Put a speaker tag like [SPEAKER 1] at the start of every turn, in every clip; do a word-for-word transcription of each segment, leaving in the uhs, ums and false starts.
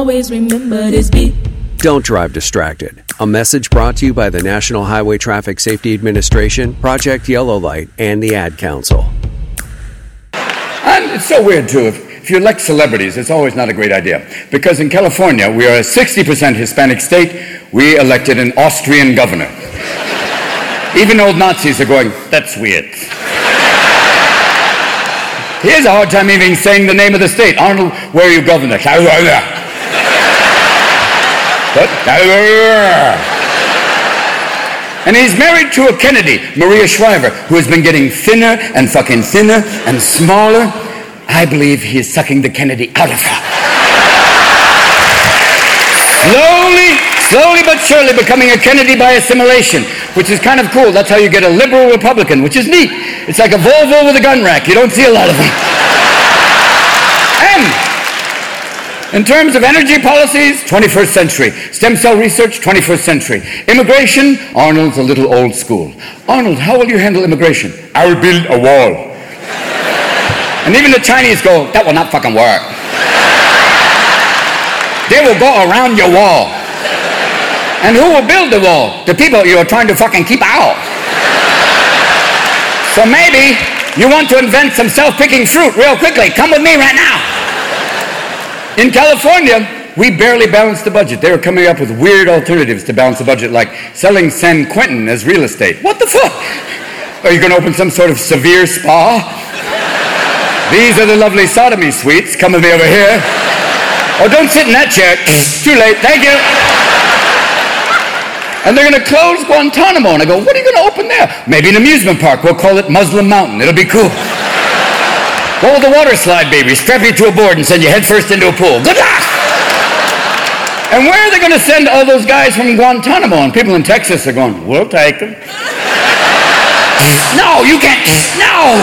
[SPEAKER 1] Always remember this beat.
[SPEAKER 2] Don't drive distracted. A message brought to you by the National Highway Traffic Safety Administration, Project Yellow Light, and the Ad Council.
[SPEAKER 3] And it's so weird, too. If, if you elect celebrities, it's always not a great idea. Because in California, we are a sixty percent Hispanic state. We elected an Austrian governor. Even old Nazis are going, that's weird. He has a hard time even saying the name of the state. Arnold, where are you governor? And he's married to a Kennedy, Maria Shriver, who has been getting thinner and fucking thinner and smaller. I believe he is sucking the Kennedy out of her. Slowly, slowly but surely becoming a Kennedy by assimilation, which is kind of cool. That's how you get a liberal Republican, which is neat. It's like a Volvo with a gun rack. You don't see a lot of them. And in terms of energy policies, twenty-first century. Stem cell research, twenty-first century. Immigration, Arnold's a little old school. Arnold, how will you handle immigration? I will build a wall. And even the Chinese go, that will not fucking work. They will go around your wall. And who will build the wall? The people you are trying to fucking keep out. So maybe you want to invent some self-picking fruit real quickly. Come with me right now. In California, we barely balanced the budget. They were coming up with weird alternatives to balance the budget, like selling San Quentin as real estate. What the fuck? Are you going to open some sort of severe spa? These are the lovely sodomy suites. Come with me over here. Oh, don't sit in that chair. Too late. Thank you. And they're going to close Guantanamo. And I go, what are you going to open there? Maybe an amusement park. We'll call it Muslim Mountain. It'll be cool. Go with the water slide, baby. Strap you to a board and send you head first into a pool. Good luck! And where are they going to send all those guys from Guantanamo? And people in Texas are going, we'll take them. No, you can't. No!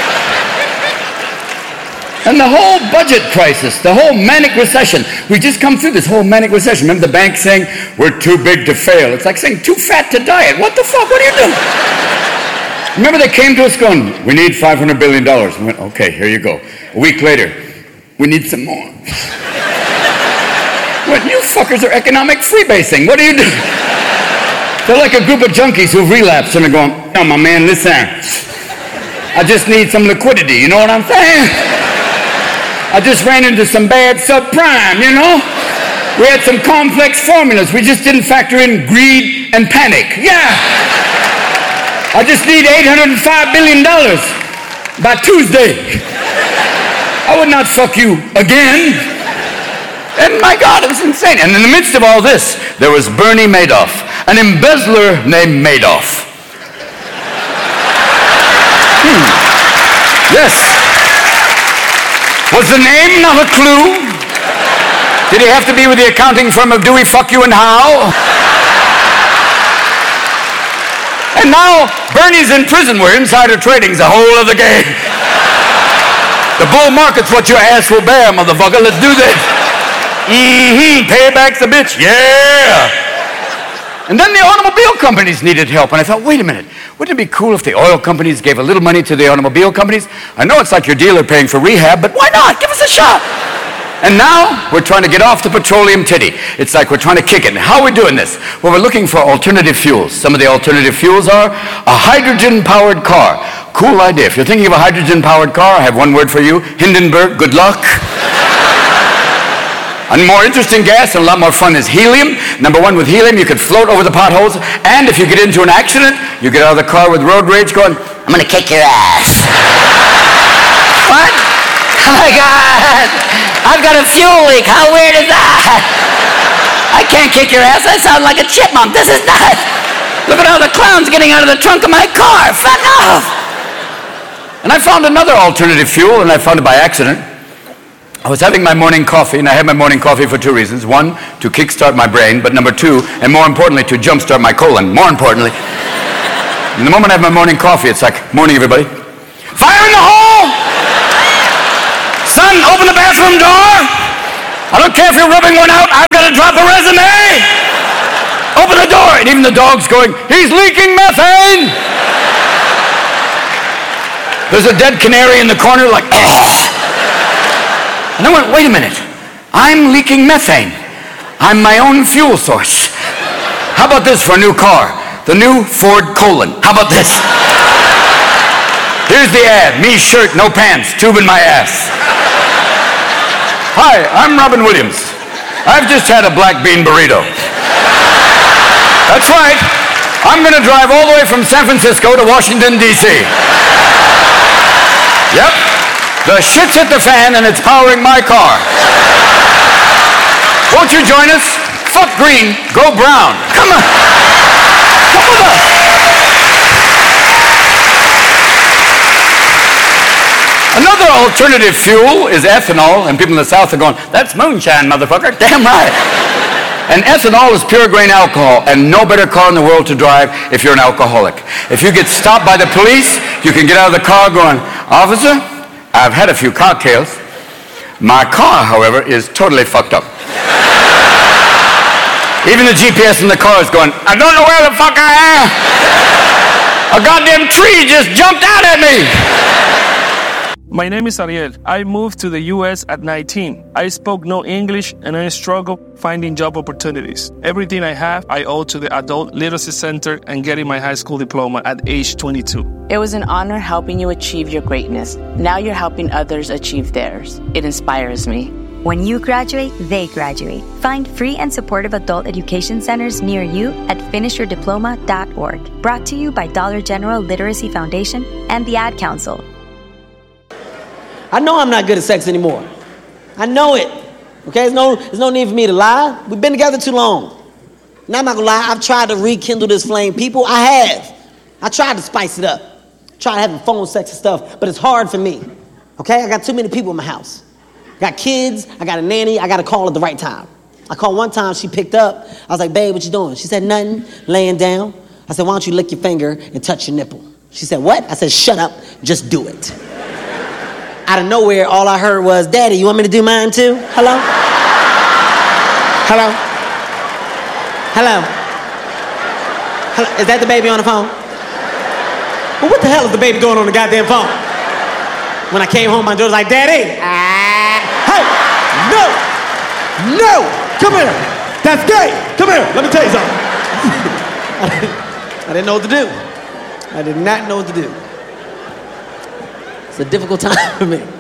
[SPEAKER 3] And the whole budget crisis, the whole manic recession. We just come through this whole manic recession. Remember the bank saying, we're too big to fail. It's like saying, too fat to diet. What the fuck? What are you doing? Remember they came to us going, we need five hundred billion dollars. We went, okay, here you go. A week later, we need some more. What, you fuckers are economic freebasing. What are you doing? They're like a group of junkies who've relapsed and are going, oh, my man, listen. I just need some liquidity. You know what I'm saying? I just ran into some bad subprime, you know? We had some complex formulas. We just didn't factor in greed and panic. Yeah. I just need eight hundred five billion dollars by Tuesday. I would not fuck you again. And my God, it was insane. And in the midst of all this, there was Bernie Madoff, an embezzler named Madoff. Hmm. Yes. Was the name not a clue? Did he have to be with the accounting firm of Dewey, Fuck You, and How? And now, Bernie's in prison where insider trading's the whole of the game. The bull market's what your ass will bear, motherfucker. Let's do this. Mm-hmm. Payback's a bitch. Yeah. And then the automobile companies needed help. And I thought, wait a minute. Wouldn't it be cool if the oil companies gave a little money to the automobile companies? I know it's like your dealer paying for rehab, but why not? Give us a shot. And now, we're trying to get off the petroleum titty. It's like we're trying to kick it. And how are we doing this? Well, we're looking for alternative fuels. Some of the alternative fuels are a hydrogen-powered car. Cool idea. If you're thinking of a hydrogen-powered car, I have one word for you. Hindenburg, good luck. A more interesting gas and a lot more fun is helium. Number one, with helium, you could float over the potholes. And if you get into an accident, you get out of the car with road rage going, I'm going to kick your ass. What? Oh, my God. I've got a fuel leak. How weird is that? I can't kick your ass. I sound like a chipmunk. This is nuts. Look at all the clowns getting out of the trunk of my car. Fuck off. And I found another alternative fuel, and I found it by accident. I was having my morning coffee, and I had my morning coffee for two reasons. One, to kickstart my brain, but number two, and more importantly, to jumpstart my colon. More importantly. And the moment I have my morning coffee, it's like, morning, everybody. Fire in the hole! Son, open the bathroom door. I don't care if you're rubbing one out. I've got to drop a resume. Open the door. And even the dog's going, he's leaking methane. There's a dead canary in the corner like, oh. And I went, wait a minute. I'm leaking methane. I'm my own fuel source. How about this for a new car? The new Ford Colon. How about this? Here's the ad. Me shirt, no pants, tube in my ass. Hi, I'm Robin Williams. I've just had a black bean burrito. That's right. I'm going to drive all the way from San Francisco to Washington, D C Yep. The shit's hit the fan and it's powering my car. Won't you join us? Fuck green, go brown. Come on. Come with us. Another alternative fuel is ethanol, and people in the South are going, that's moonshine, motherfucker. Damn right. And ethanol is pure grain alcohol, and no better car in the world to drive if you're an alcoholic. If you get stopped by the police, you can get out of the car going, officer, I've had a few cocktails. My car, however, is totally fucked up. Even the G P S in the car is going, I don't know where the fuck I am. A goddamn tree just jumped out at me.
[SPEAKER 1] My name is Ariel. I moved to the U S at nineteen. I spoke no English and I struggled finding job opportunities. Everything I have, I owe to the Adult Literacy Center and getting my high school diploma at age twenty-two.
[SPEAKER 4] It was an honor helping you achieve your greatness. Now you're helping others achieve theirs. It inspires me.
[SPEAKER 5] When you graduate, they graduate. Find free and supportive adult education centers near you at finish your diploma dot org. Brought to you by Dollar General Literacy Foundation and the Ad Council.
[SPEAKER 6] I know I'm not good at sex anymore. I know it. Okay, there's no, there's no need for me to lie. We've been together too long. Now I'm not gonna lie, I've tried to rekindle this flame. People, I have. I tried to spice it up. Tried having phone sex and stuff, but it's hard for me. Okay, I got too many people in my house. I got kids, I got a nanny, I gotta call at the right time. I called one time, she picked up. I was like, babe, what you doing? She said, nothing, laying down. I said, why don't you lick your finger and touch your nipple? She said, what? I said, shut up, just do it. Out of nowhere, all I heard was, Daddy, you want me to do mine too? Hello? Hello? Hello? Hello? Is that the baby on the phone? Well, what the hell is the baby doing on the goddamn phone? When I came home, my daughter was like, Daddy, ah. Hey, no, no, come here. That's gay. Come here, let me tell you something. I, didn't, I didn't know what to do. I did not know what to do. It's a difficult time for me.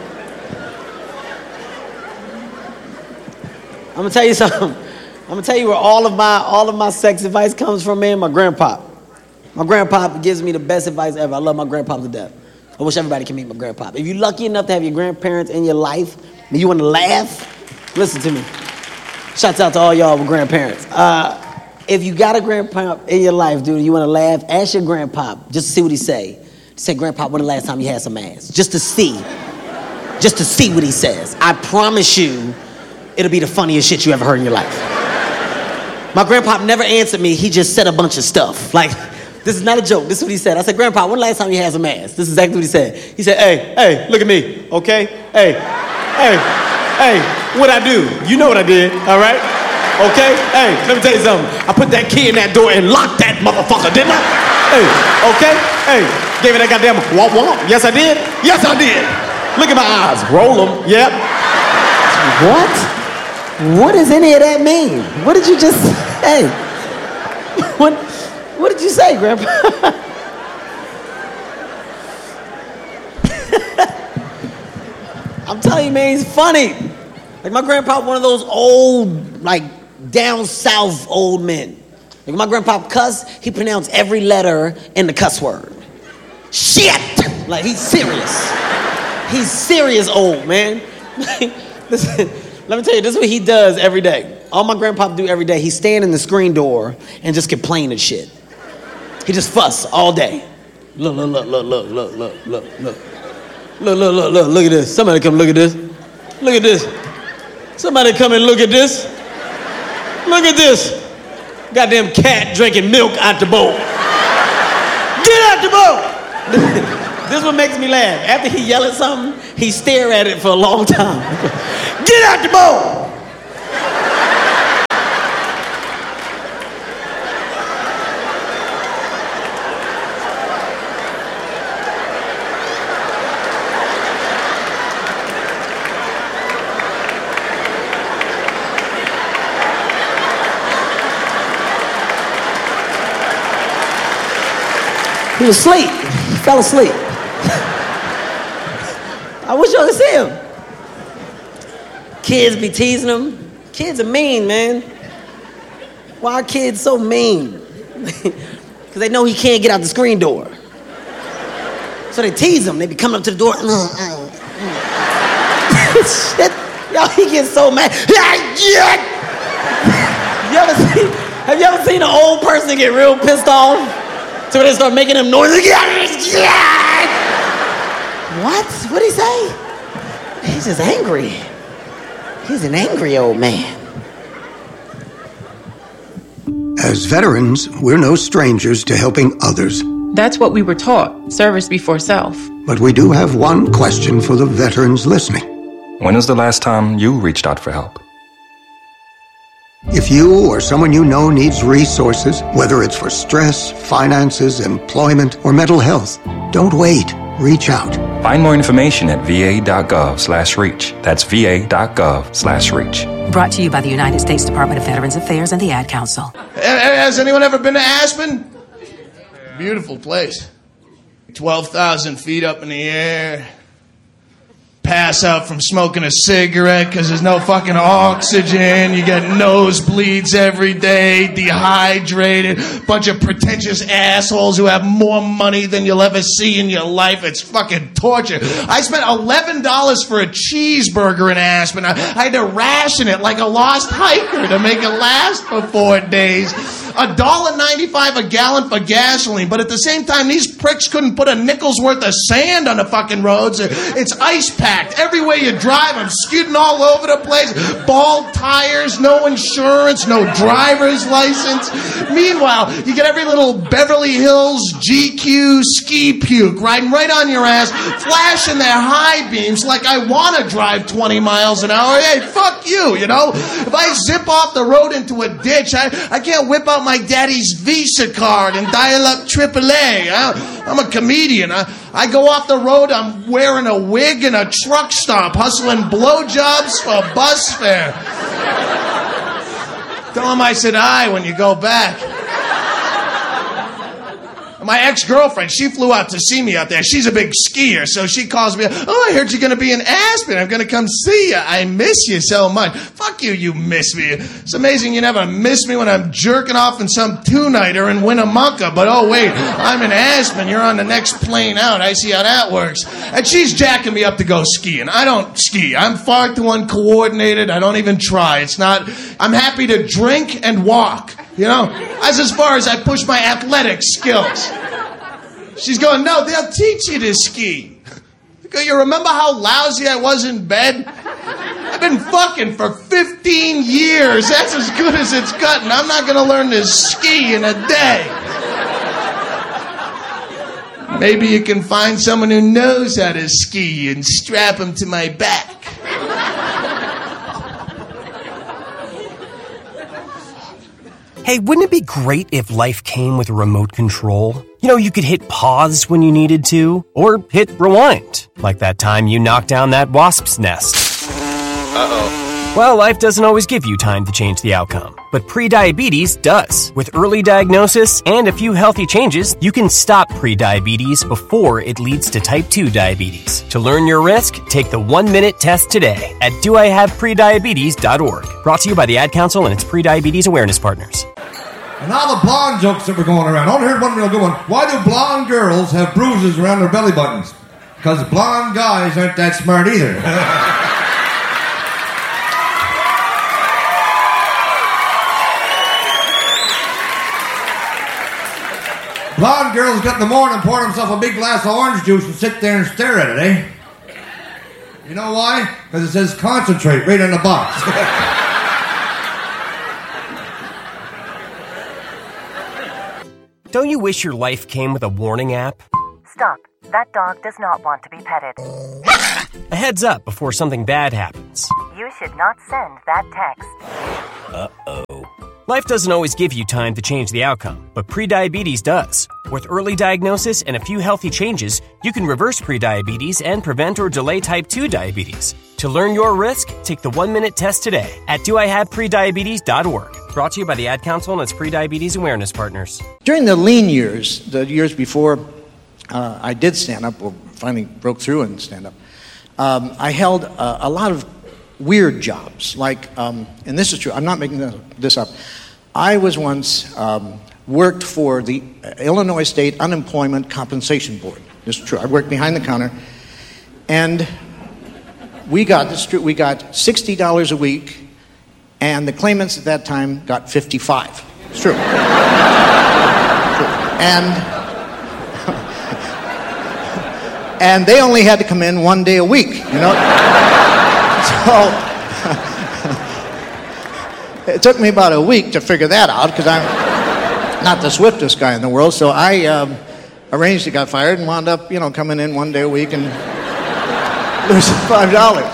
[SPEAKER 6] I'm gonna tell you something. I'm gonna tell you where all of my all of my sex advice comes from, man. My grandpa. My grandpa gives me the best advice ever. I love my grandpa to death. I wish everybody can meet my grandpa. If you're lucky enough to have your grandparents in your life and you want to laugh, listen to me. Shouts out to all y'all with grandparents. Uh, if you got a grandpa in your life, dude, you want to laugh, ask your grandpa just to see what he say. Say, Grandpa, when the last time you had some ass? Just to see. Just to see what he says. I promise you, it'll be the funniest shit you ever heard in your life. My grandpa never answered me. He just said a bunch of stuff. Like, this is not a joke. This is what he said. I said, Grandpa, when the last time you had some ass? This is exactly what he said. He said, hey, hey, look at me, okay? Hey, hey, hey, what'd I do? You know what I did, all right? Okay? Hey, let me tell you something. I put that key in that door and locked that motherfucker, didn't I? Hey, okay? Hey, gave it that goddamn womp womp. Yes, I did. Yes, I did. Look at my eyes. Roll them. Yep. What? What does any of that mean? What did you just say? What, what did you say, Grandpa? I'm telling you, man, he's funny. Like, my grandpa, one of those old, like, down south old men. Like, my grandpa cuss, he pronounced every letter in the cuss word. Shit! Like, he's serious. He's serious old, man. Listen, let me tell you, this is what he does every day. All my grandpa do every day, he stand in the screen door and just complain and shit. He just fuss all day. Look, look, look, look, look, look, look, look, look. Look, look, look, look, look at this. Somebody come look at this. Look at this. Somebody come and look at this. Look at this. Goddamn cat drinking milk out the bowl. Get out the bowl! This is what makes me laugh. After he yell at something, he stare at it for a long time. Get out the bowl! He was asleep. He fell asleep. I wish y'all could see him. Kids be teasing him. Kids are mean, man. Why are kids so mean? Because they know he can't get out the screen door. So they tease him. They be coming up to the door. Shit. Y'all, he gets so mad. You ever see, have you ever seen an old person get real pissed off? So when they start making them noises. What? What'd he say? He's just angry. He's an angry old man.
[SPEAKER 7] As veterans, we're no strangers to helping others.
[SPEAKER 8] That's what we were taught, service before self.
[SPEAKER 7] But we do have one question for the veterans listening.
[SPEAKER 9] When was the last time you reached out for help?
[SPEAKER 7] If you or someone you know needs resources, whether it's for stress, finances, employment, or mental health, don't wait. Reach out.
[SPEAKER 9] Find more information at va.gov slash reach. That's va.gov slash reach.
[SPEAKER 10] Brought to you by the United States Department of Veterans Affairs and the Ad Council.
[SPEAKER 11] Has anyone ever been to Aspen? Beautiful place. twelve thousand feet up in the air. Pass out from smoking a cigarette because there's no fucking oxygen. You get nosebleeds every day, dehydrated, bunch of pretentious assholes who have more money than you'll ever see in your life. It's fucking torture. I spent eleven dollars for a cheeseburger in Aspen. I, I had to ration it like a lost hiker to make it last for four days. one dollar ninety-five a gallon for gasoline, but at the same time, these pricks couldn't put a nickel's worth of sand on the fucking roads. It's ice packed. Everywhere you drive, I'm skidding all over the place. Bald tires, no insurance, no driver's license. Meanwhile, you get every little Beverly Hills G Q ski puke riding right on your ass, flashing their high beams like I want to drive twenty miles an hour. Hey, fuck you, you know? If I zip off the road into a ditch, I, I can't whip out my daddy's Visa card and dial up triple A. I, I'm a comedian. I, I go off the road, I'm wearing a wig and a truck stop, hustling blowjobs for bus fare. Tell him I said hi when you go back. My ex-girlfriend, she flew out to see me out there. She's a big skier, so she calls me, oh, I heard you're going to be in Aspen. I'm going to come see you. I miss you so much. Fuck you, you miss me. It's amazing you never miss me when I'm jerking off in some two-nighter in Winnemucca. But, oh, wait, I'm in Aspen. You're on the next plane out. I see how that works. And she's jacking me up to go skiing. I don't ski. I'm far too uncoordinated. I don't even try. It's not... I'm happy to drink and walk. You know, that's as far as I push my athletic skills. She's going, no, they'll teach you to ski. You remember how lousy I was in bed? I've been fucking for fifteen years. That's as good as it's gotten. I'm not going to learn to ski in a day. Maybe you can find someone who knows how to ski and strap him to my back.
[SPEAKER 12] Hey, wouldn't it be great if life came with a remote control? You know, you could hit pause when you needed to, or hit rewind, like that time you knocked down that wasp's nest. Uh-oh. Well, life doesn't always give you time to change the outcome, but prediabetes does. With early diagnosis and a few healthy changes, you can stop prediabetes before it leads to type two diabetes. To learn your risk, take the one-minute test today at do I have prediabetes dot org. Brought to you by the Ad Council and its prediabetes awareness partners.
[SPEAKER 13] And all the blonde jokes that were going around. I only heard one real good one. Why do blonde girls have bruises around their belly buttons? Because blonde guys aren't that smart either. Blonde girls get in the morning and pour themselves a big glass of orange juice and sit there and stare at it, eh? You know why? Because it says concentrate right on the box.
[SPEAKER 12] Don't you wish your life came with a warning app?
[SPEAKER 14] Stop. That dog does not want to be petted.
[SPEAKER 12] A heads up before something bad happens.
[SPEAKER 14] You should not send that text.
[SPEAKER 12] Uh-oh. Life doesn't always give you time to change the outcome, but prediabetes does. With early diagnosis and a few healthy changes, you can reverse prediabetes and prevent or delay type two diabetes. To learn your risk, take the one-minute test today at do I have prediabetes dot org. Brought to you by the Ad Council and its pre-diabetes awareness partners.
[SPEAKER 15] During the lean years, the years before uh, I did stand up, or finally broke through and stand up, um, I held uh, a lot of weird jobs. Like, um, and this is true, I'm not making this up. I was once um, worked for the Illinois State Unemployment Compensation Board. This is true. I worked behind the counter, and we got we got sixty dollars a week. And the claimants at that time got fifty-five. It's true. True. And and they only had to come in one day a week, you know. So it took me about a week to figure that out because I'm not the swiftest guy in the world. So I um, arranged to get fired and wound up, you know, coming in one day a week and losing five dollars.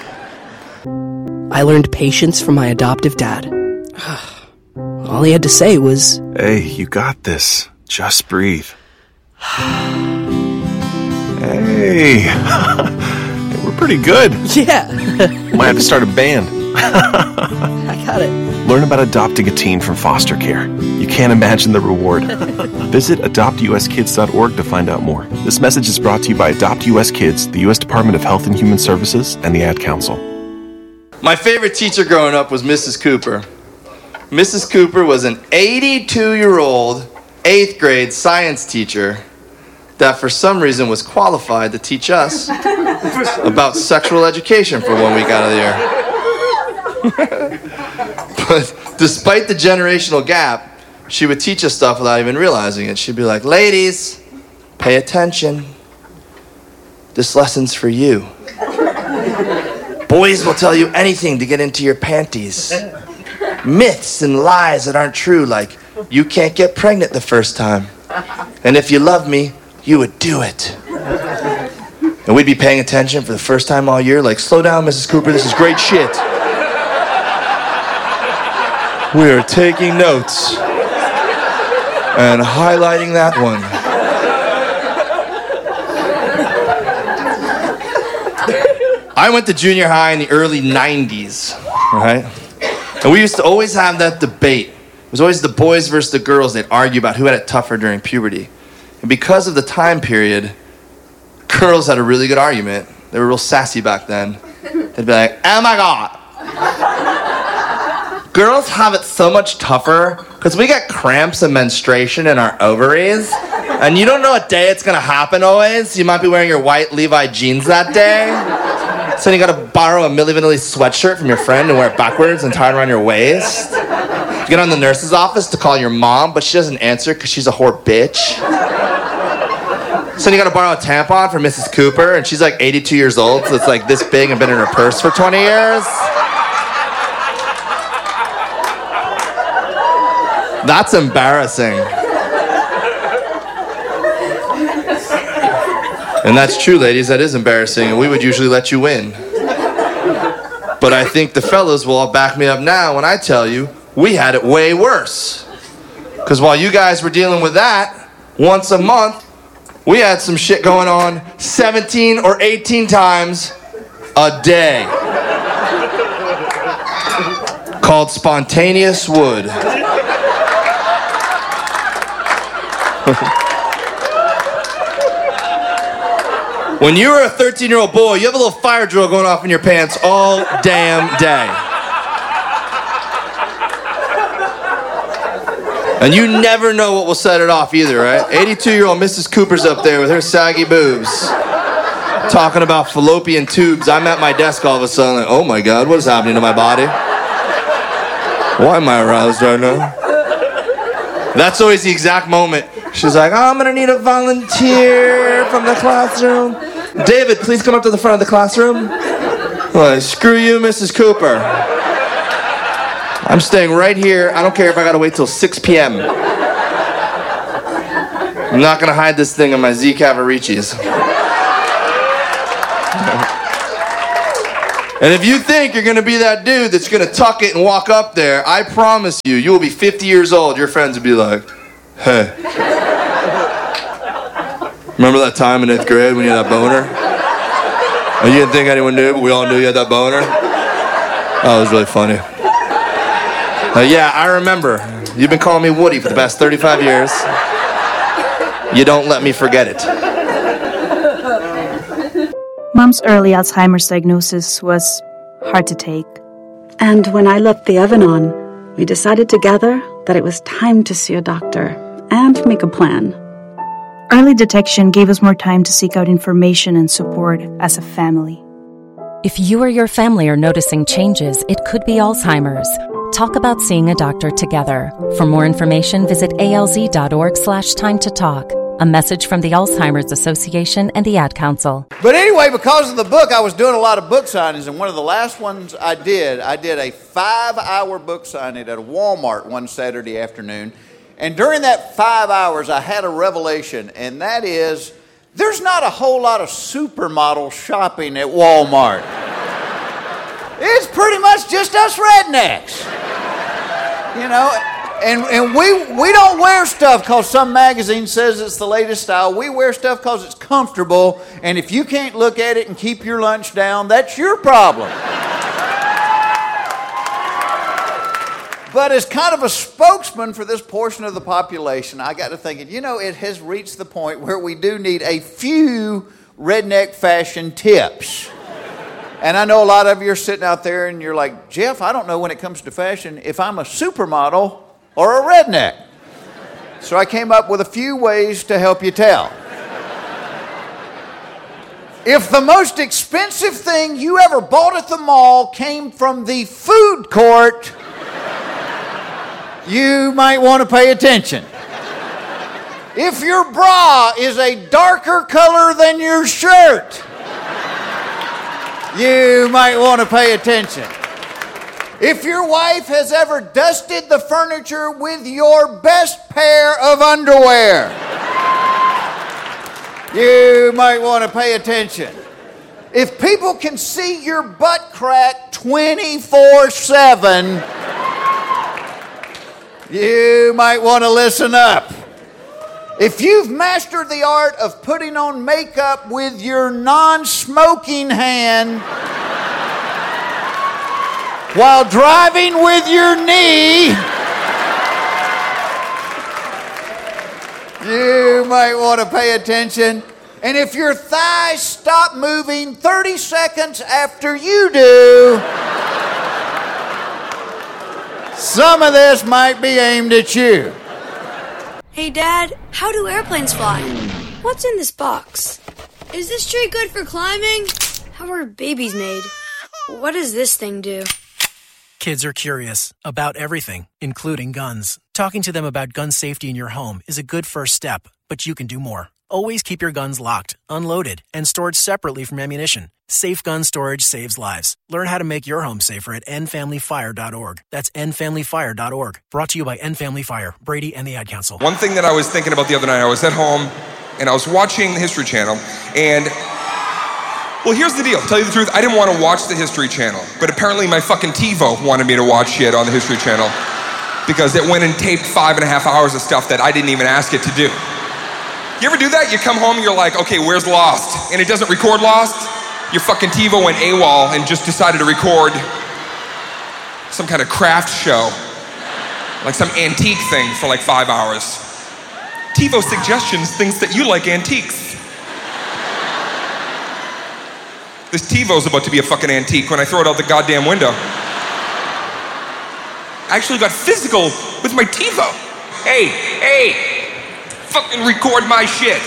[SPEAKER 16] I learned patience from my adoptive dad. All he had to say was,
[SPEAKER 17] "Hey, you got this. Just breathe." Hey, we're pretty good.
[SPEAKER 16] Yeah.
[SPEAKER 17] Might have to start a band.
[SPEAKER 16] I got it.
[SPEAKER 17] Learn about adopting a teen from foster care. You can't imagine the reward. Visit adopt u s kids dot org to find out more. This message is brought to you by Adopt U S Kids, the U S Department of Health and Human Services, and the Ad Council.
[SPEAKER 18] My favorite teacher growing up was Missus Cooper. Missus Cooper was an eighty-two-year-old eighth grade science teacher that for some reason was qualified to teach us about sexual education for one week out of the year. But despite the generational gap, she would teach us stuff without even realizing it. She'd be like, "Ladies, pay attention. This lesson's for you. Boys will tell you anything to get into your panties. Myths and lies that aren't true, like you can't get pregnant the first time. And if you love me, you would do it." And we'd be paying attention for the first time all year, like, "Slow down, Missus Cooper, this is great shit. We are taking notes and highlighting that one." I went to junior high in the early nineties, right? And we used to always have that debate. It was always the boys versus the girls. They'd argue about who had it tougher during puberty. And because of the time period, girls had a really good argument. They were real sassy back then. They'd be like, "Oh my God. Girls have it so much tougher because we get cramps and menstruation in our ovaries. And you don't know what day it's going to happen always. You might be wearing your white Levi jeans that day. So you gotta borrow a Milli Vanilli sweatshirt from your friend and wear it backwards and tie it around your waist. You get on the nurse's office to call your mom, but she doesn't answer because she's a whore bitch. So you gotta borrow a tampon from Missus Cooper, and she's like eighty-two years old, so it's like this big and been in her purse for twenty years. That's embarrassing. And that's true, ladies, that is embarrassing, and we would usually let you win. But I think the fellas will all back me up now when I tell you we had it way worse. Because while you guys were dealing with that once a month, we had some shit going on seventeen or eighteen times a day. Called spontaneous wood. When you were a thirteen-year-old boy, you have a little fire drill going off in your pants all damn day. And you never know what will set it off either, right? eighty-two-year-old Missus Cooper's up there with her saggy boobs, talking about fallopian tubes. I'm at my desk all of a sudden like, "Oh my God, what is happening to my body? Why am I aroused right now?" That's always the exact moment. She's like, "Oh, I'm gonna need a volunteer from the classroom. David, please come up to the front of the classroom." Like, "Screw you, Missus Cooper. I'm staying right here. I don't care if I gotta wait till six p.m. I'm not gonna hide this thing on my Z Cavariccis." And if you think you're gonna be that dude that's gonna tuck it and walk up there, I promise you, you will be fifty years old. Your friends will be like, "Hey. Remember that time in eighth grade when you had that boner? And you didn't think anyone knew, but we all knew you had that boner? Oh, it was really funny." Uh, yeah, I remember. You've been calling me Woody for the past thirty-five years. You don't let me forget it.
[SPEAKER 19] Mom's early Alzheimer's diagnosis was hard to take.
[SPEAKER 20] And when I left the oven on, we decided together that it was time to see a doctor and make a plan.
[SPEAKER 19] Early detection gave us more time to seek out information and support as a family.
[SPEAKER 21] If you or your family are noticing changes, it could be Alzheimer's. Talk about seeing a doctor together. For more information, visit alz.org slash time to talk. A message from the Alzheimer's Association and the Ad Council.
[SPEAKER 15] But anyway, because of the book, I was doing a lot of book signings, and one of the last ones I did, I did a five-hour book signing at a Walmart one Saturday afternoon. And during that five hours, I had a revelation, and that is, there's not a whole lot of supermodel shopping at Walmart. It's pretty much just us rednecks. You know, and, and we, we don't wear stuff because some magazine says it's the latest style. We wear stuff because it's comfortable, and if you can't look at it and keep your lunch down, that's your problem. But as kind of a spokesman for this portion of the population, I got to thinking, you know, it has reached the point where we do need a few redneck fashion tips. And I know a lot of you are sitting out there and you're like, Jeff, I don't know when it comes to fashion if I'm a supermodel or a redneck. So I came up with a few ways to help you tell. If the most expensive thing you ever bought at the mall came from the food court, you might want to pay attention. If your bra is a darker color than your shirt, you might want to pay attention. If your wife has ever dusted the furniture with your best pair of underwear, you might want to pay attention. If people can see your butt crack twenty-four seven, you might want to listen up. If you've mastered the art of putting on makeup with your non-smoking hand while driving with your knee, you might want to pay attention. And if your thighs stop moving thirty seconds after you do, some of this might be aimed at you.
[SPEAKER 22] Hey, Dad, how do airplanes fly? What's in this box? Is this tree good for climbing? How are babies made? What does this thing do?
[SPEAKER 12] Kids are curious about everything, including guns. Talking to them about gun safety in your home is a good first step, but you can do more. Always keep your guns locked, unloaded, and stored separately from ammunition. Safe gun storage saves lives. Learn how to make your home safer at end family fire dot org. That's end family fire dot org. Brought to you by End Family Fire, Brady, and the Ad Council.
[SPEAKER 23] One thing that I was thinking about the other night, I was at home, and I was watching the History Channel, and... Well, here's the deal. Tell you the truth, I didn't want to watch the History Channel, but apparently my fucking TiVo wanted me to watch shit on the History Channel because it went and taped five and a half hours of stuff that I didn't even ask it to do. You ever do that? You come home and you're like, okay, where's Lost? And it doesn't record Lost? Your fucking TiVo went AWOL and just decided to record some kind of craft show, like some antique thing for like five hours. TiVo Suggestions thinks that you like antiques. This TiVo's about to be a fucking antique when I throw it out the goddamn window. I actually got physical with my TiVo. Hey, hey, fucking record my shit.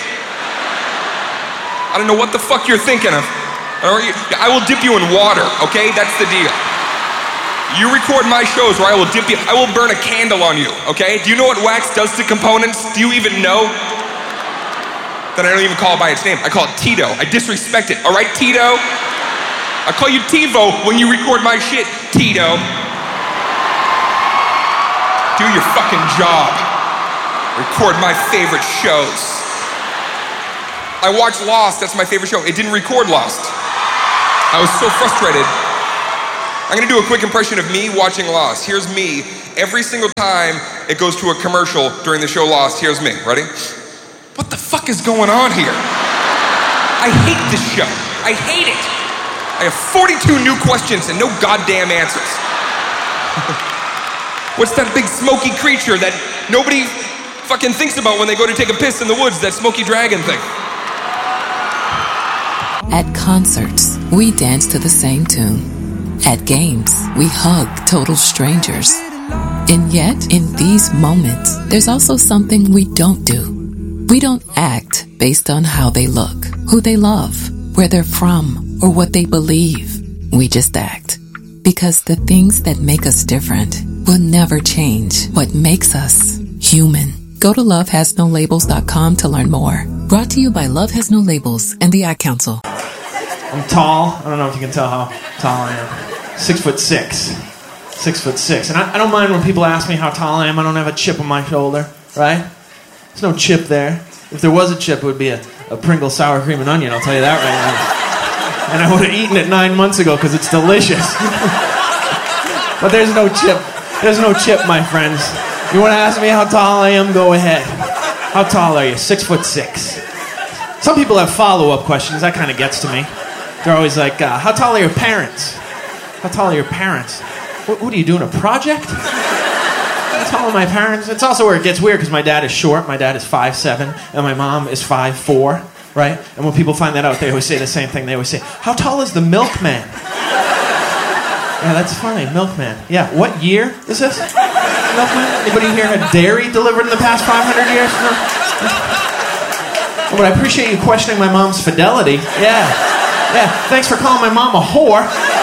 [SPEAKER 23] I don't know what the fuck you're thinking of. I will dip you in water, okay? That's the deal. You record my shows or I will dip you, I will burn a candle on you, okay? Do you know what wax does to components? Do you even know? Then I don't even call it by its name. I call it Tito. I disrespect it. All right, Tito? I call you TiVo when you record my shit, Tito. Do your fucking job. Record my favorite shows. I watched Lost. That's my favorite show. It didn't record Lost. I was so frustrated. I'm gonna do a quick impression of me watching Lost. Here's me. Every single time it goes to a commercial during the show Lost, here's me. Ready? What the fuck is going on here? I hate this show. I hate it. I have forty-two new questions and no goddamn answers. What's that big smoky creature that nobody fucking thinks about when they go to take a piss in the woods, that smoky dragon thing?
[SPEAKER 1] At concerts, we dance to the same tune. At games, we hug total strangers. And yet, in these moments, there's also something we don't do. We don't act based on how they look, who they love, where they're from, or what they believe. We just act. Because the things that make us different will never change what makes us human. Go to love has no labels dot com to learn more. Brought to you by Love Has No Labels and the Ad Council.
[SPEAKER 2] I'm tall. I don't know if you can tell how tall I am. Six foot six. Six foot six. And I, I don't mind when people ask me how tall I am. I don't have a chip on my shoulder, right? There's no chip there. If there was a chip, it would be a, a Pringle sour cream and onion, I'll tell you that right now. And I would have eaten it nine months ago because it's delicious. But there's no chip. There's no chip, my friends. You want to ask me how tall I am? Go ahead. How tall are you? Six foot six. Some people have follow-up questions. That kind of gets to me. They're always like, uh, how tall are your parents? How tall are your parents? What, what are you doing, a project? How tall are my parents? It's also where it gets weird because my dad is short. My dad is five seven, and my mom is five four, right? And when people find that out, they always say the same thing. They always say, how tall is the milkman? Yeah, that's funny, milkman. Yeah, what year is this? Milkman? Anybody here had dairy delivered in the past five hundred years? No? Oh, but I appreciate you questioning my mom's fidelity. Yeah, yeah. Thanks for calling my mom a whore.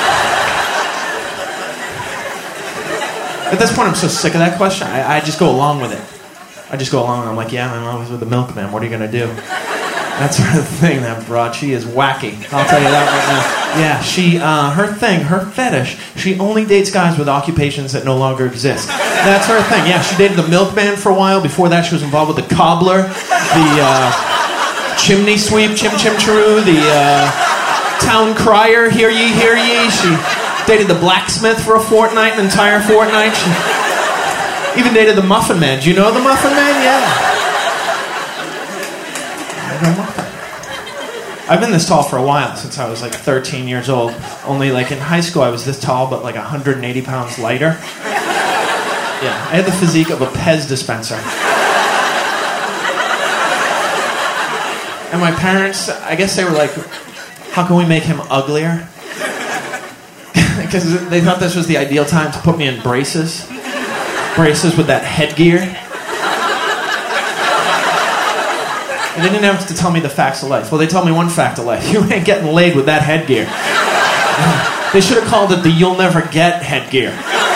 [SPEAKER 2] At this point, I'm so sick of that question, I, I just go along with it. I just go along and I'm like, yeah, my mom was with the milkman. What are you going to do? That sort of thing, that broad. She is wacky. I'll tell you that right now. Yeah, she, uh, her thing, her fetish, she only dates guys with occupations that no longer exist. That's her thing. Yeah, she dated the milkman for a while. Before that, she was involved with the cobbler, the uh, chimney sweep, chim chim chiroo, the uh, town crier, hear ye, hear ye. She dated the blacksmith for a fortnight, an entire fortnight. She even dated the Muffin Man. Do you know the Muffin Man? Yeah. I've been this tall for a while, since I was like thirteen years old. Only like in high school I was this tall, but like one hundred eighty pounds lighter. Yeah, I had the physique of a Pez dispenser. And my parents, I guess they were like, how can we make him uglier? Because they thought this was the ideal time to put me in braces. Braces with that headgear. And they didn't have to tell me the facts of life. Well, they told me one fact of life. You ain't getting laid with that headgear. They should have called it the You'll Never Get headgear.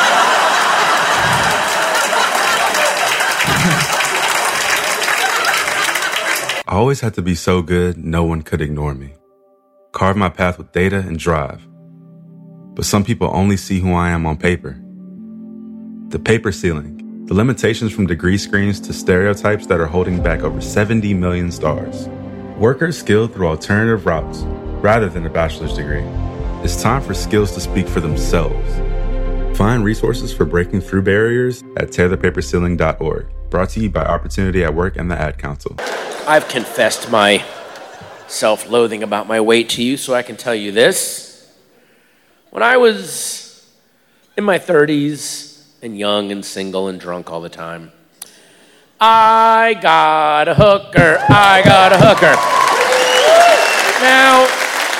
[SPEAKER 3] I always had to be so good, no one could ignore me. Carve my path with data and drive. But some people only see who I am on paper. The paper ceiling, the limitations from degree screens to stereotypes that are holding back over seventy million stars. Workers skilled through alternative routes, rather than a bachelor's degree. It's time for skills to speak for themselves. Find resources for breaking through barriers at tear the paper ceiling dot org. Brought to you by Opportunity at Work and the Ad Council.
[SPEAKER 24] I've confessed my self-loathing about my weight to you, so I can tell you this. When I was in my thirties and young and single and drunk all the time, I got a hooker, I got a hooker. Now,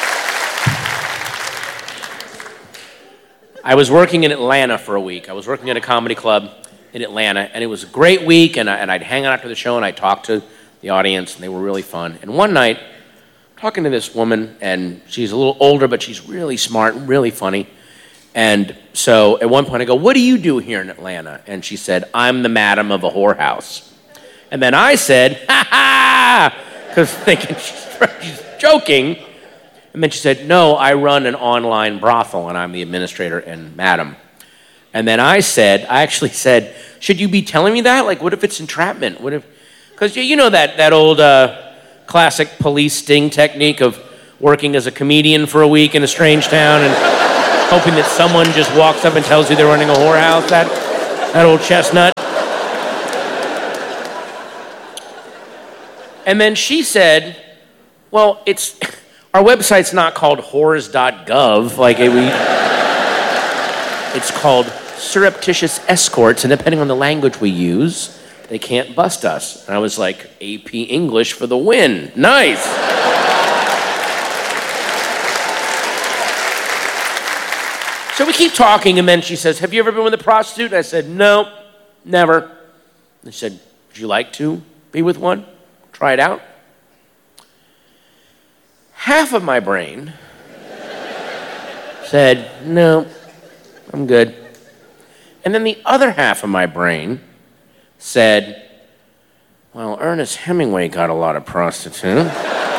[SPEAKER 24] I was working in Atlanta for a week. I was working at a comedy club in Atlanta, and it was a great week, and, I, and I'd hang out after the show, and I'd talk to the audience, and they were really fun. And one night, talking to this woman, and she's a little older, but she's really smart, really funny. And so at one point I go, what do you do here in Atlanta? And she said, I'm the madam of a whorehouse. And then I said, ha ha, because thinking she's, she's joking. And then she said, no, I run an online brothel, and I'm the administrator and madam. And then I said, I actually said, should you be telling me that? Like, what if it's entrapment? What if, because you know that, that old uh, classic police sting technique of working as a comedian for a week in a strange town and hoping that someone just walks up and tells you they're running a whorehouse, that, that old chestnut. And then she said, well, it's, our website's not called whores dot gov, like it, we, it's called surreptitious escorts, and depending on the language we use, they can't bust us. And I was like, A P English for the win. Nice. So we keep talking, and then she says, have you ever been with a prostitute? And I said, no, never. And she said, would you like to be with one? Try it out. Half of my brain said, no, I'm good. And then the other half of my brain said, well, Ernest Hemingway got a lot of prostitutes.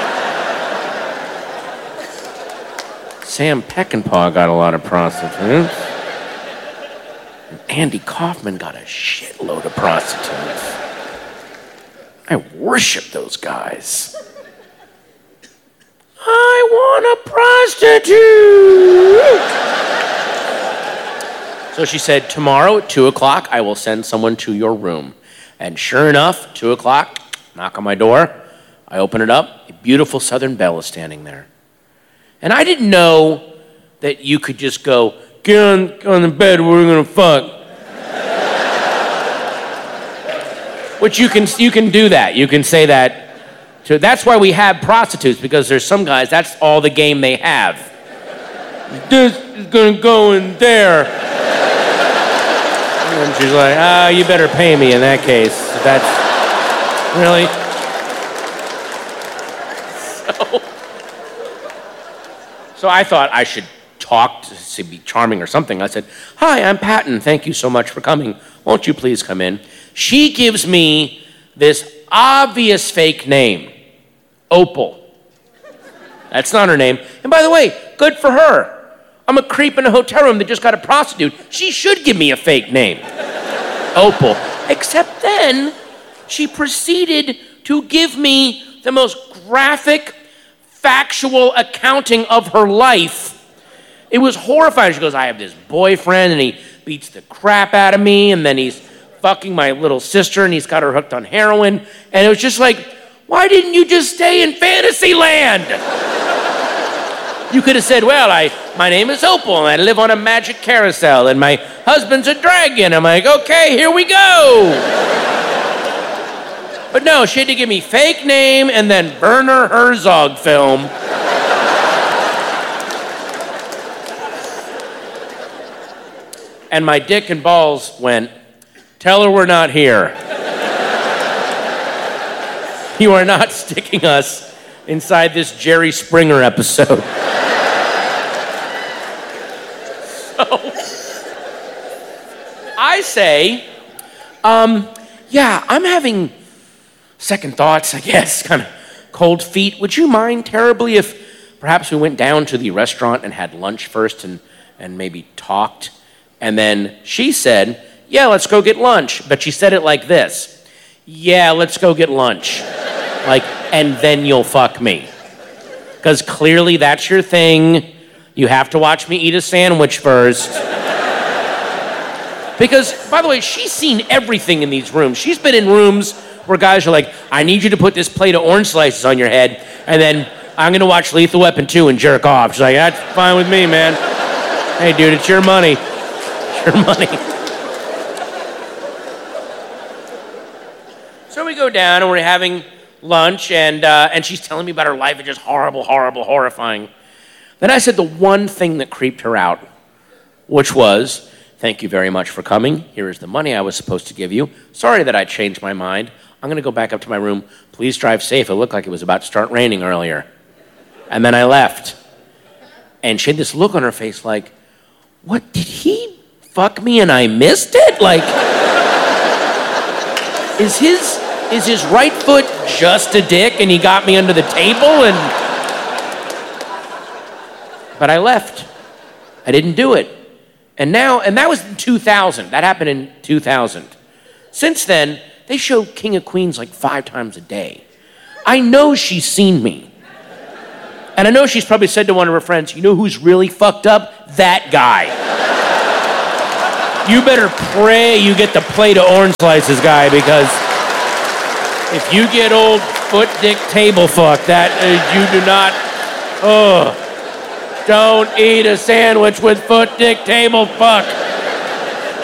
[SPEAKER 24] Sam Peckinpah got a lot of prostitutes. And Andy Kaufman got a shitload of prostitutes. I worship those guys. I want a prostitute. So she said, tomorrow at two o'clock, I will send someone to your room. And sure enough, two o'clock, knock on my door. I open it up. A beautiful Southern belle is standing there. And I didn't know that you could just go, get on, get on the bed, we're gonna fuck. Which you can, you can do that. You can say that. To, that's why we have prostitutes, because there's some guys, that's all the game they have. This is gonna go in there. And she's like, ah, oh, you better pay me in that case. That's, really? So, so I thought I should talk to, to be charming or something. I said, hi, I'm Patton. Thank you so much for coming. Won't you please come in? She gives me this obvious fake name, Opal. That's not her name. And by the way, good for her. I'm a creep in a hotel room that just got a prostitute. She should give me a fake name, Opal. Except then, she proceeded to give me the most graphic, factual accounting of her life. It was horrifying. She goes, I have this boyfriend, and he beats the crap out of me, and then he's fucking my little sister, and he's got her hooked on heroin. And it was just like, why didn't you just stay in Fantasyland? You could have said, well, I, my name is Opal, and I live on a magic carousel, and my husband's a dragon. I'm like, okay, here we go. But no, she had to give me fake name and then Werner Herzog film. And my dick and balls went, tell her we're not here. You are not sticking us inside this Jerry Springer episode. So, I say, um, yeah, I'm having second thoughts, I guess, kind of cold feet. Would you mind terribly if perhaps we went down to the restaurant and had lunch first and, and maybe talked? And then she said, yeah, let's go get lunch. But she said it like this. Yeah, let's go get lunch. Like, and then you'll fuck me. Because clearly that's your thing. You have to watch me eat a sandwich first. Because, by the way, she's seen everything in these rooms. She's been in rooms where guys are like, I need you to put this plate of orange slices on your head, and then I'm gonna watch Lethal Weapon two and jerk off. She's like, that's fine with me, man. Hey, dude, it's your money. It's your money. So we go down and we're having lunch, and uh, and she's telling me about her life. It's just horrible, horrible, horrifying. Then I said the one thing that creeped her out, which was, thank you very much for coming. Here is the money I was supposed to give you. Sorry that I changed my mind. I'm going to go back up to my room. Please drive safe. It looked like it was about to start raining earlier. And then I left. And she had this look on her face like, what, did he fuck me and I missed it? Like, is his, is his right foot just a dick and he got me under the table? And But I left. I didn't do it. And now, and that was in two thousand. That happened in two thousand. Since then, they show King of Queens like five times a day. I know she's seen me. And I know she's probably said to one of her friends, you know who's really fucked up? That guy. You better pray you get the plate of orange slices, guy, because if you get old foot dick table fuck, that uh, you do not, ugh. Don't eat a sandwich with foot dick table fuck.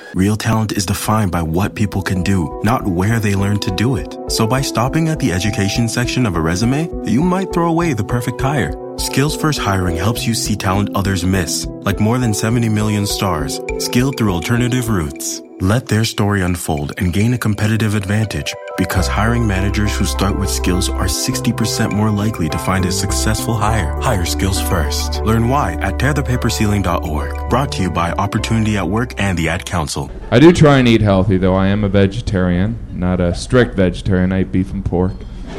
[SPEAKER 4] Real talent is defined by what people can do, not where they learn to do it. So by stopping at the education section of a resume, you might throw away the perfect hire. Skills First Hiring helps you see talent others miss, like more than seventy million stars, skilled through alternative routes. Let their story unfold and gain a competitive advantage, because hiring managers who start with skills are sixty percent more likely to find a successful hire. Hire skills first. Learn why at tear the paper ceiling dot org. Brought to you by Opportunity at Work and the Ad Council.
[SPEAKER 5] I do try and eat healthy, though. I am a vegetarian, not a strict vegetarian. I eat beef and pork.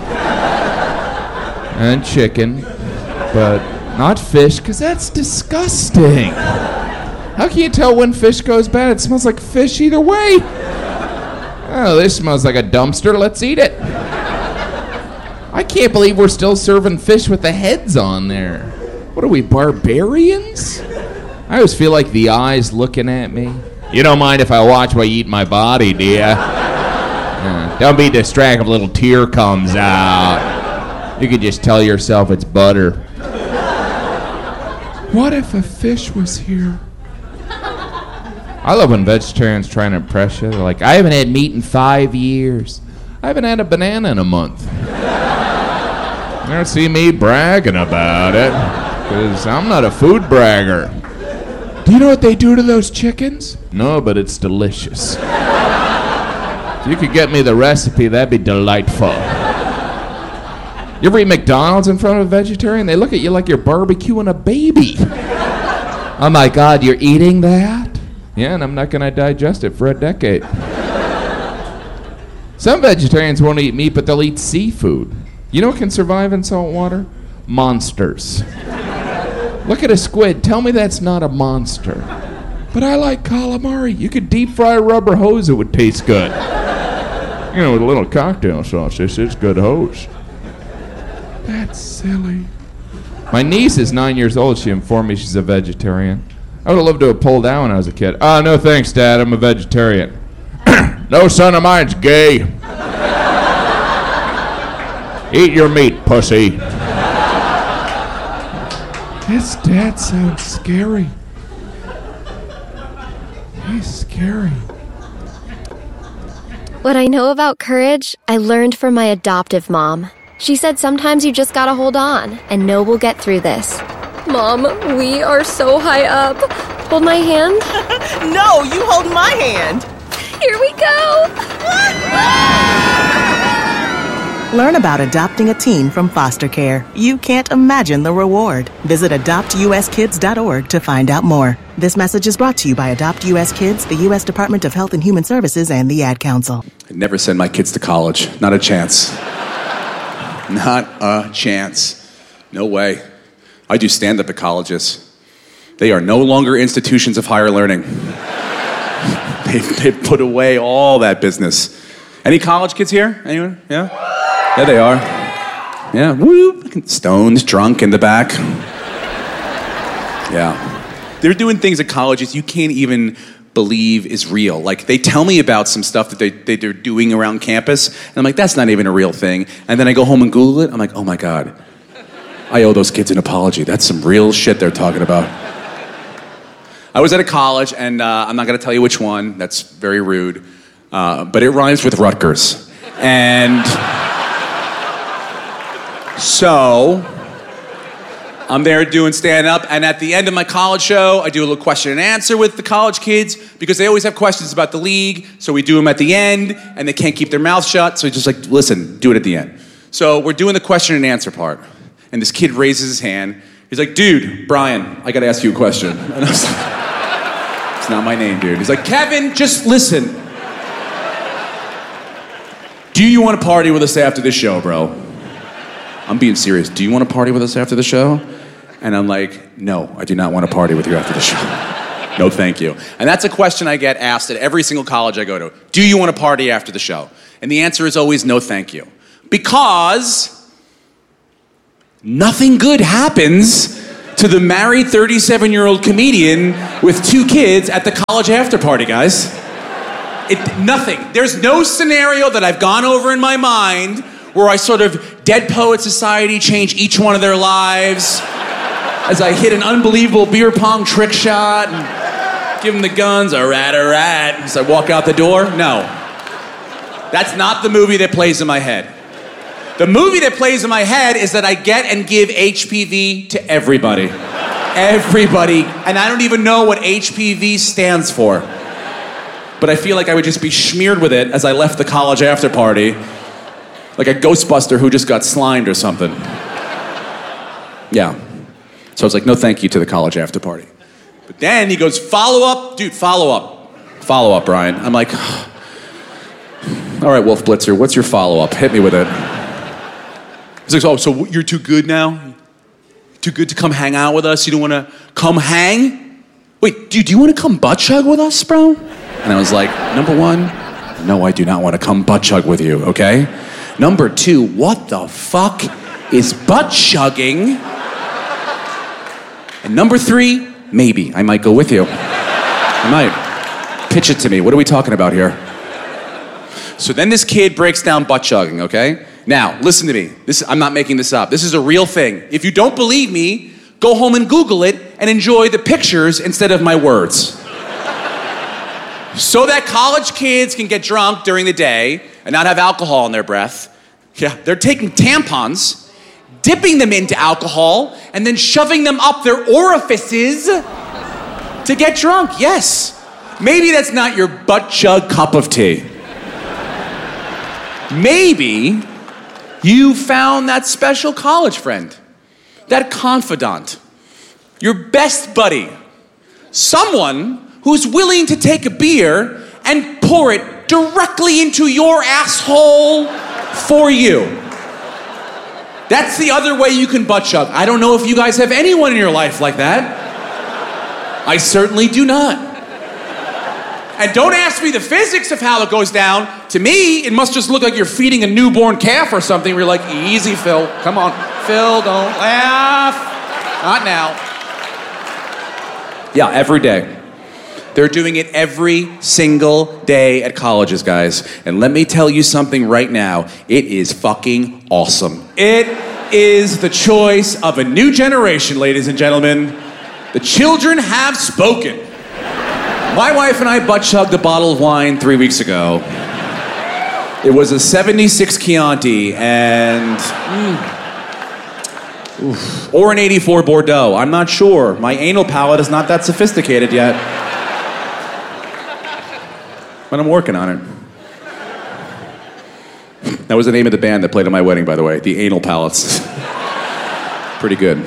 [SPEAKER 5] And chicken, but not fish, because that's disgusting. How can you tell when fish goes bad? It smells like fish either way. Oh, this smells like a dumpster. Let's eat it. I can't believe we're still serving fish with the heads on there. What are we, barbarians? I always feel like the eye's looking at me. You don't mind if I watch while you eat my body, do ya? Uh, don't be distracted if a little tear comes out. You could just tell yourself it's butter. What if a fish was here? I love when vegetarians try and impress you. They're like, I haven't had meat in five years. I haven't had a banana in a month. You don't see me bragging about it, because I'm not a food bragger. Do you know what they do to those chickens? No, but it's delicious. If you could get me the recipe, that'd be delightful. You ever eat McDonald's in front of a vegetarian? They look at you like you're barbecuing a baby. Oh my God, you're eating that? Yeah, and I'm not going to digest it for a decade. Some vegetarians won't eat meat, but they'll eat seafood. You know what can survive in salt water? Monsters. Look at a squid. Tell me that's not a monster. But I like calamari. You could deep fry a rubber hose, it would taste good. You know, with a little cocktail sauce, this is good hose. That's silly. My niece is nine years old. She informed me she's a vegetarian. I would have loved to have pulled out when I was a kid. Oh, no thanks, Dad. I'm a vegetarian. No son of mine's gay. Eat your meat, pussy. His dad sounds scary. He's scary.
[SPEAKER 6] What I know about courage, I learned from my adoptive mom. She said sometimes you just gotta hold on and know we'll get through this. Mom, we are so high up. Hold my hand.
[SPEAKER 8] No, you hold my hand.
[SPEAKER 6] Here we go.
[SPEAKER 8] Learn about adopting a teen from foster care. You can't imagine the reward. Visit adopt u s kids dot org to find out more. This message is brought to you by Adopt U S Kids, the U S Department of Health and Human Services, and the Ad Council.
[SPEAKER 25] I'd never send my kids to college. Not a chance. Not a chance. No way. I do stand-up at colleges. They are no longer institutions of higher learning. they've, they've put away all that business. Any college kids here? Anyone? Yeah? Yeah, they are. Yeah, woo, stoned, drunk in the back. Yeah. They're doing things at colleges you can't even believe is real. Like, they tell me about some stuff that they, they, they're doing around campus, and I'm like, that's not even a real thing. And then I go home and Google it, I'm like, oh my God. I owe those kids an apology. That's some real shit they're talking about. I was at a college, and uh, I'm not going to tell you which one. That's very rude. Uh, but it rhymes with Rutgers. And so I'm there doing stand-up, and at the end of my college show, I do a little question and answer with the college kids, because they always have questions about the league, so we do them at the end, and they can't keep their mouth shut, so just like, listen, do it at the end. So we're doing the question and answer part. And this kid raises his hand. He's like, dude, Brian, I gotta ask you a question. And I was like, it's not my name, dude. He's like, Kevin, just listen. Do you want to party with us after the show, bro? I'm being serious. Do you want to party with us after the show? And I'm like, no, I do not want to party with you after the show. No, thank you. And that's a question I get asked at every single college I go to. Do you want to party after the show? And the answer is always no, thank you. Because nothing good happens to the married thirty-seven-year-old comedian with two kids at the college after party, guys. It, nothing. There's no scenario that I've gone over in my mind where I sort of Dead Poet Society change each one of their lives as I hit an unbelievable beer pong trick shot. And Give him the guns, a rat, a rat. So I walk out the door. No. That's not the movie that plays in my head. The movie that plays in my head is that I get and give H P V to everybody. Everybody. And I don't even know what H P V stands for. But I feel like I would just be smeared with it as I left the college after party. Like a Ghostbuster who just got slimed or something. Yeah. So I was like, no thank you to the college after party. But then he goes, follow up? Dude, follow up. Follow up, Brian. I'm like, all right, Wolf Blitzer, what's your follow up? Hit me with it. He's like, oh, so you're too good now? Too good to come hang out with us? You don't want to come hang? Wait, dude, do you want to come butt chug with us, bro? And I was like, number one, no, I do not want to come butt chug with you, okay? Number two, what the fuck is butt chugging? And number three, maybe I might go with you. I might. Pitch it to me. What are we talking about here? So then this kid breaks down butt chugging, okay? Now, listen to me. This, I'm not making this up. This is a real thing. If you don't believe me, go home and Google it and enjoy the pictures instead of my words. So that college kids can get drunk during the day and not have alcohol in their breath. Yeah, they're taking tampons, dipping them into alcohol, and then shoving them up their orifices to get drunk. Yes. Maybe that's not your butt chug cup of tea. Maybe you found that special college friend, that confidant, your best buddy, someone who's willing to take a beer and pour it directly into your asshole for you. That's the other way you can butt chug. I don't know if you guys have anyone in your life like that. I certainly do not. And don't ask me the physics of how it goes down. To me, it must just look like you're feeding a newborn calf or something. We're like, easy, Phil. Come on. Phil, don't laugh. Not now. Yeah, every day. They're doing it every single day at colleges, guys. And let me tell you something right now. It is fucking awesome. It is the choice of a new generation, ladies and gentlemen. The children have spoken. My wife and I butt chugged a bottle of wine three weeks ago. It was a seventy-six Chianti and... Mm, oof, or an eighty-four Bordeaux. I'm not sure. My anal palate is not that sophisticated yet. But I'm working on it. That was the name of the band that played at my wedding, by the way. The Anal Palates. Pretty good.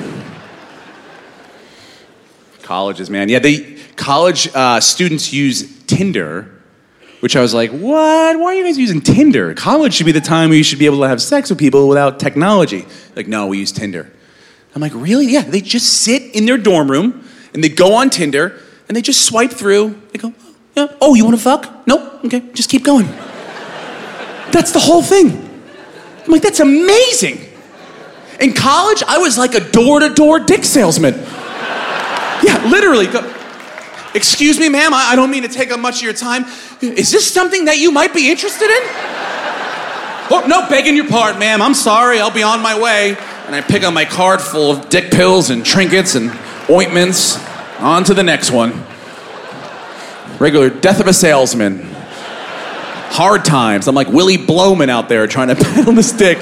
[SPEAKER 25] Colleges, man. Yeah, they... College uh, students use Tinder, which I was like, what? Why are you guys using Tinder? College should be the time where you should be able to have sex with people without technology. Like, no, we use Tinder. I'm like, really? Yeah, they just sit in their dorm room, and they go on Tinder, and they just swipe through. They go, oh, yeah. Oh, you want to fuck? Nope. Okay, just keep going. That's the whole thing. I'm like, that's amazing. In college, I was like a door-to-door dick salesman. Yeah, literally. Go, excuse me, ma'am, I don't mean to take up much of your time. Is this something that you might be interested in? Oh, no, begging your pardon, ma'am. I'm sorry, I'll be on my way. And I pick up my card full of dick pills and trinkets and ointments. On to the next one. Regular death of a salesman. Hard times. I'm like Willie Blowman out there trying to pedal this dick.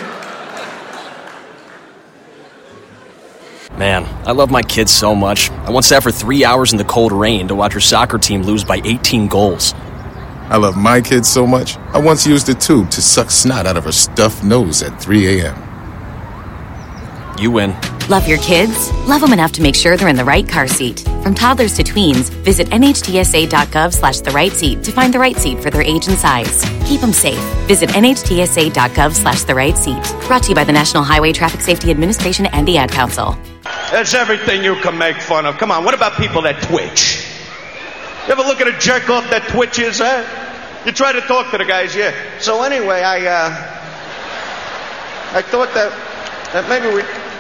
[SPEAKER 7] Man, I love my kids so much. I once sat for three hours in the cold rain to watch her soccer team lose by eighteen goals.
[SPEAKER 9] I love my kids so much, I once used a tube to suck snot out of her stuffed nose at three a.m.
[SPEAKER 7] You win.
[SPEAKER 10] Love your kids? Love them enough to make sure they're in the right car seat. From toddlers to tweens, visit nhtsa.gov slash the right seat to find the right seat for their age and size. Keep them safe. Visit nhtsa.gov slash the right seat. Brought to you by the National Highway Traffic Safety Administration and the Ad Council.
[SPEAKER 11] There's everything you can make fun of. Come on, what about people that twitch? You ever look at a jerk off that twitches, huh? You try to talk to the guys, yeah. So anyway, I, uh, I thought that, that maybe we...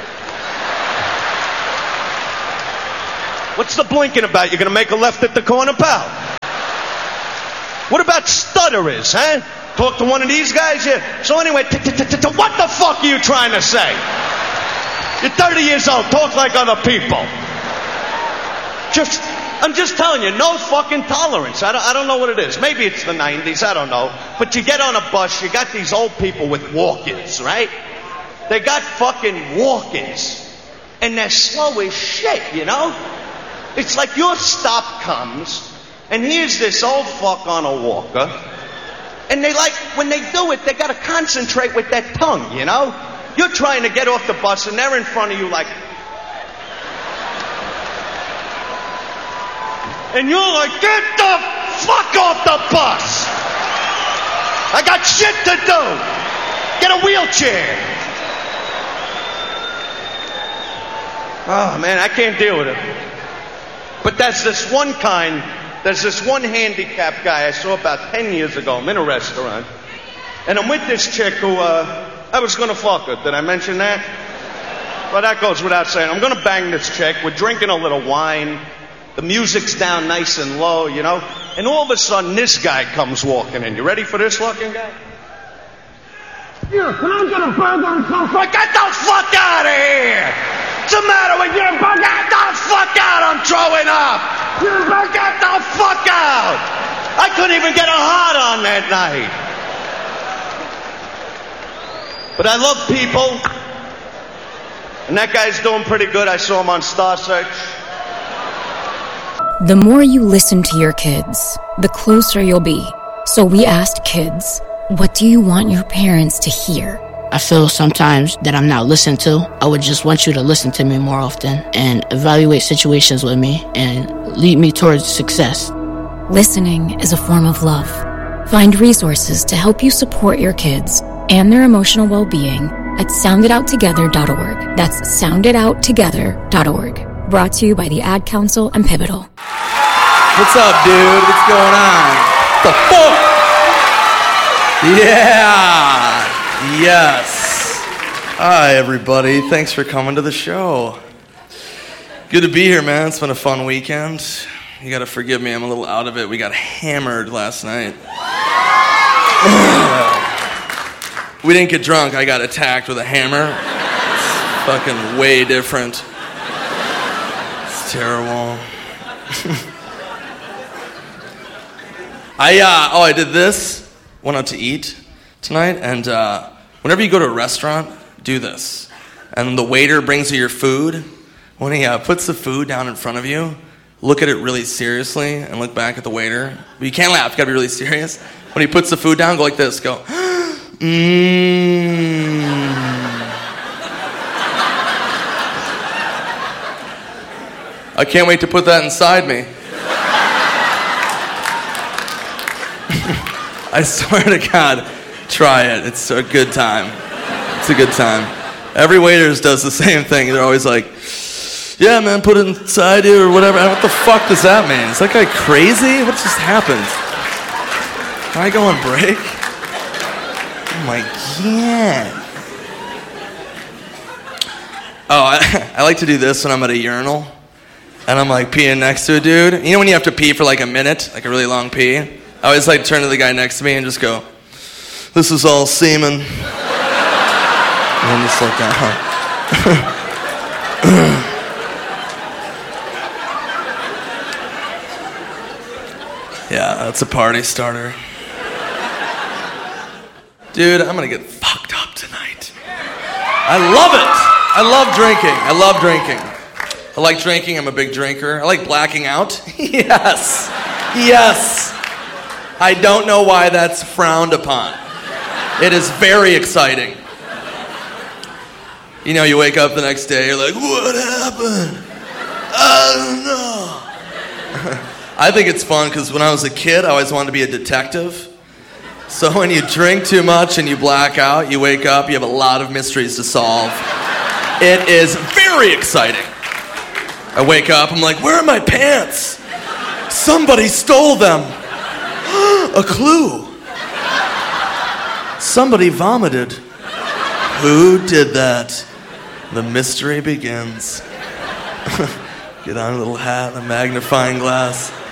[SPEAKER 11] What's the blinking about? You're gonna make a left at the corner, pal? What about stutterers, huh? Talk to one of these guys, yeah. So anyway, what the fuck are you trying to say? You're thirty years old, talk like other people. Just, I'm just telling you, no fucking tolerance. I don't, I don't know what it is. Maybe it's the nineties, I don't know. But you get on a bus, you got these old people with walk-ins, right? They got fucking walk-ins. And they're slow as shit, you know? It's like your stop comes, and here's this old fuck on a walker, and they like, when they do it, they gotta concentrate with their tongue, you know? You're trying to get off the bus, and they're in front of you like... And you're like, get the fuck off the bus! I got shit to do! Get a wheelchair! Oh man, I can't deal with it. But there's this one kind, there's this one handicapped guy I saw about ten years ago. I'm in a restaurant. And I'm with this chick who, uh, I was gonna fuck her. Did I mention that? Well, that goes without saying. I'm gonna bang this chick. We're drinking a little wine. The music's down nice and low, you know? And all of a sudden, this guy comes walking in. You ready for this fucking guy?
[SPEAKER 13] Here, can I get a burger and some
[SPEAKER 11] fuck? Get the fuck out of here! What's the matter with you? Get the fuck out! I'm throwing up! Get the fuck out! I couldn't even get a hard on that night. But I love people. And that guy's doing pretty good. I saw him on Star Search.
[SPEAKER 14] The more you listen to your kids, the closer you'll be. So we asked kids, what do you want your parents to hear?
[SPEAKER 16] I feel sometimes that I'm not listened to. I would just want you to listen to me more often and evaluate situations with me and lead me towards success.
[SPEAKER 14] Listening is a form of love. Find resources to help you support your kids and their emotional well-being at sound it out together dot org. That's sound it out together dot org. Brought to you by the Ad Council and Pivotal.
[SPEAKER 17] What's up, dude? What's going on? The fuck? Yeah. Yes. Hi, everybody. Thanks for coming to the show. Good to be here, man. It's been a fun weekend. You gotta forgive me. I'm a little out of it. We got hammered last night. We didn't get drunk. I got attacked with a hammer. It's fucking way different. Terrible. I uh oh I did this. Went out to eat tonight, and uh, whenever you go to a restaurant, do this. And the waiter brings you your food. When he uh, puts the food down in front of you, look at it really seriously and look back at the waiter. But you can't laugh. You gotta be really serious. When he puts the food down, go like this. Go. Mmm. I can't wait to put that inside me. I swear to God, try it. It's a good time. It's a good time. Every waiter does the same thing. They're always like, yeah, man, put it inside you or whatever. What the fuck does that mean? Is that guy crazy? What just happened? Can I go on break? Oh my God. Oh, I, I like to do this when I'm at a urinal. And I'm like peeing next to a dude. You know when you have to pee for like a minute, like a really long pee? I always like turn to the guy next to me and just go, this is all semen. And then just like that, huh? Yeah, that's a party starter. Dude, I'm gonna get fucked up tonight. I love it. I love drinking. I love drinking. I like drinking. I'm a big drinker. I like blacking out. Yes. Yes. I don't know why that's frowned upon. It is very exciting. You know, you wake up the next day, you're like, what happened? I don't know. I think it's fun because when I was a kid, I always wanted to be a detective. So when you drink too much and you black out, you wake up, you have a lot of mysteries to solve. It is very exciting. I wake up, I'm like, where are my pants? Somebody stole them. A clue. Somebody vomited. Who did that? The mystery begins. Get on a little hat, a magnifying glass.